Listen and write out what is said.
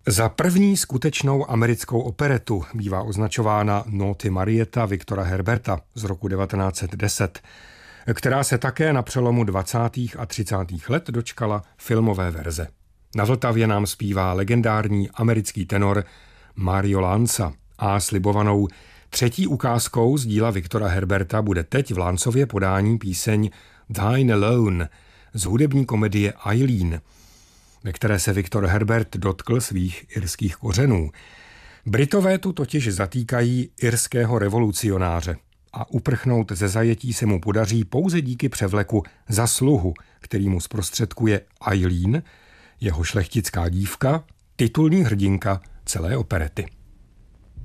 Za první skutečnou americkou operetu bývá označována Nóty Marietta Viktora Herberta z roku 1910, která se také na přelomu 20. a 30. let dočkala filmové verze. Na Vltavě nám zpívá legendární americký tenor Mario Lanza a slibovanou třetí ukázkou z díla Viktora Herberta bude teď v Lancově podání píseň Dine Alone z hudební komedie Eileen, ve které se Viktor Herbert dotkl svých irských kořenů. Britové tu totiž zatýkají irského revolucionáře a uprchnout ze zajetí se mu podaří pouze díky převleku Zasluhu, který mu zprostředkuje Eileen, jeho šlechtická dívka, titulní hrdinka celé operety.